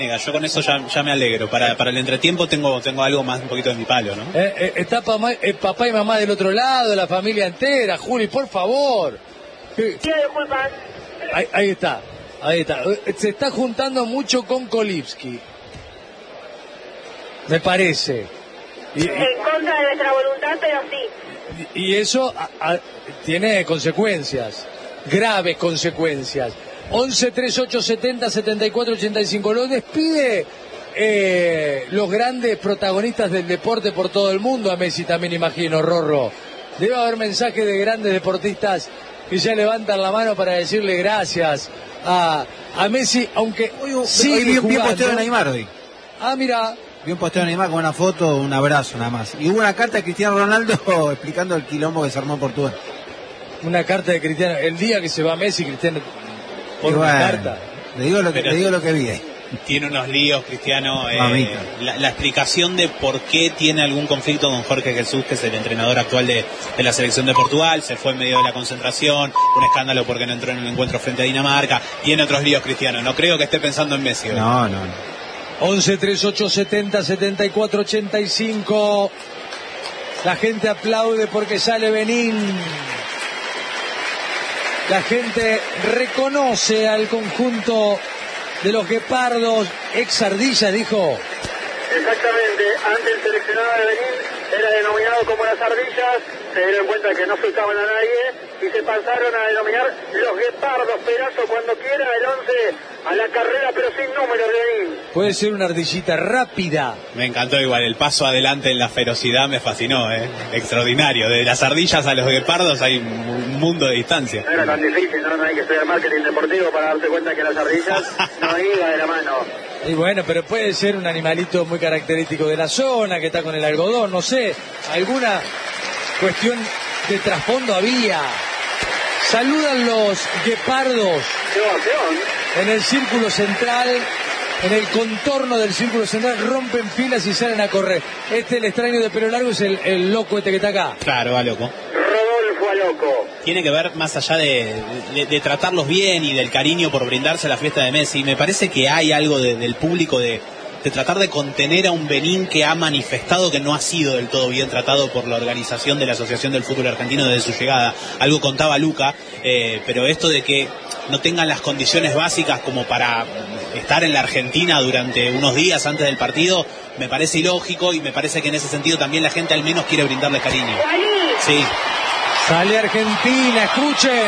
Yo con eso ya me alegro. Para el entretiempo tengo algo más, un poquito de mi palo, ¿no? Está papá y mamá del otro lado, la familia entera. Juli, por favor. Ahí está. Se está juntando mucho con Kolibski, me parece. En contra de nuestra voluntad, pero sí. Y eso tiene consecuencias, graves consecuencias. 11 38 70 74 85. Lo despide los grandes protagonistas del deporte por todo el mundo. A Messi también, imagino, Rorro. Debe haber mensajes de grandes deportistas que ya levantan la mano para decirle gracias a Messi, aunque hoy vi un posteo de Neymar hoy. Mira. Vi un posteo de Neymar con una foto, un abrazo nada más. Y hubo una carta de Cristiano Ronaldo explicando el quilombo que se armó en Portugal. Una carta de Cristiano. El día que se va Messi, Cristiano por una carta. Le digo lo que vi ahí. Tiene unos líos, Cristiano. La explicación de por qué tiene algún conflicto con Jorge Jesús, que es el entrenador actual de la selección de Portugal. Se fue en medio de la concentración, un escándalo porque no entró en el encuentro frente a Dinamarca. Tiene otros líos, Cristiano. No creo que esté pensando en Messi. No. 11 38 70 74 85. La gente aplaude porque sale Benín. La gente reconoce al conjunto de los guepardos, ex ardillas, dijo. Exactamente, antes el seleccionado de Benín era denominado como las ardillas, se dieron cuenta que no asustaban a nadie y se pasaron a denominar los guepardos. Perazo, cuando quiera, el 11 a la carrera, pero sin números de Benín. Puede ser una ardillita rápida. Me encantó igual, el paso adelante en la ferocidad me fascinó, extraordinario. De las ardillas a los guepardos hay un mundo de distancia. No era tan difícil, no hay que estudiar marketing deportivo para darse cuenta que las ardillas no iba de la mano. Y bueno, pero puede ser un animalito muy característico de la zona, que está con el algodón, no sé, alguna cuestión de trasfondo había. Saludan los guepardos en el círculo central, en el contorno del círculo central, rompen filas y salen a correr. El extraño de pelo largo es el loco que está acá. Claro, va loco. Rodolfo a loco. Tiene que ver más allá de tratarlos bien y del cariño por brindarse a la fiesta de Messi. Me parece que hay algo del público de tratar de contener a un Benín que ha manifestado que no ha sido del todo bien tratado por la organización de la Asociación del Fútbol Argentino desde su llegada. Algo contaba Luca, pero esto de que no tengan las condiciones básicas como para estar en la Argentina durante unos días antes del partido, me parece ilógico, y me parece que en ese sentido también la gente al menos quiere brindarles cariño. Sí. Sale Argentina, escuchen.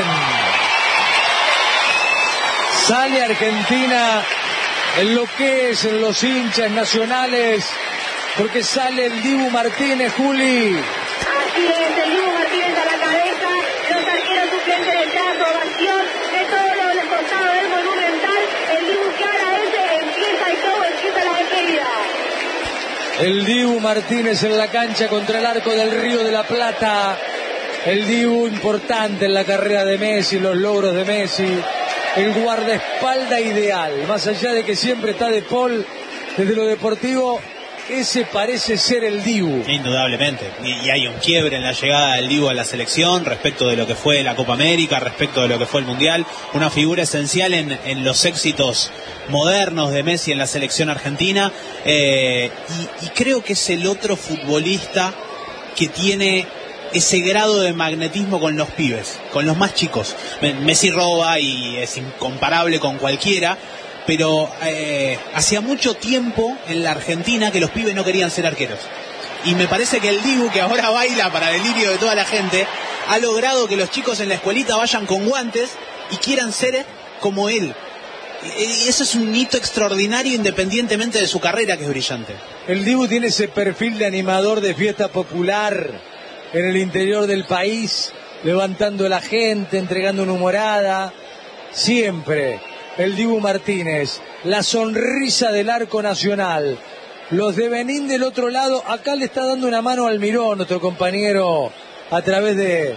Sale Argentina en lo que es en los hinchas nacionales, porque sale el Dibu Martínez, Juli. Así es, el Dibu Martínez a la cabeza, los arqueros suplentes detrás, ovación de todos los costados del Monumental. El Dibu que ahora empieza el show, empieza la despedida. El Dibu Martínez en la cancha contra el arco del Río de la Plata. El Dibu importante en la carrera de Messi, los logros de Messi. El guardaespaldas ideal, más allá de que siempre está De Paul, desde lo deportivo, ese parece ser el Dibu. Indudablemente, y hay un quiebre en la llegada del Dibu a la selección respecto de lo que fue la Copa América, respecto de lo que fue el Mundial, una figura esencial en los éxitos modernos de Messi en la selección argentina, y creo que es el otro futbolista que tiene ese grado de magnetismo con los pibes, con los más chicos. Messi roba y es incomparable con cualquiera, pero hacía mucho tiempo en la Argentina que los pibes no querían ser arqueros. Y me parece que el Dibu, que ahora baila para delirio de toda la gente, ha logrado que los chicos en la escuelita vayan con guantes y quieran ser como él. Y eso es un hito extraordinario independientemente de su carrera, que es brillante. El Dibu tiene ese perfil de animador de fiesta popular en el interior del país, levantando a la gente, entregando una humorada. Siempre el Dibu Martínez, la sonrisa del arco nacional. Los de Benín del otro lado, acá le está dando una mano al Mirón, nuestro compañero, a través de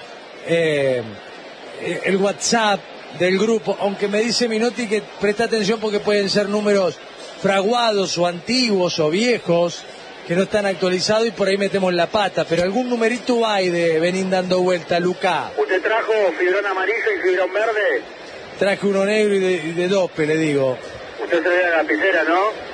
el WhatsApp del grupo, aunque me dice Minotti que presta atención porque pueden ser números fraguados o antiguos o viejos, que no están actualizados y por ahí metemos la pata, pero algún numerito hay de Benín dando vuelta, Luca. ¿Usted trajo fibrón amarillo y fibrón verde? Traje uno negro y de dope, le digo. Usted se ve la lapicera, ¿no?